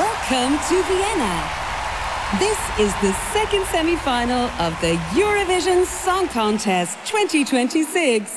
Welcome to Vienna. This is the second semi-final of the Eurovision Song Contest 2026.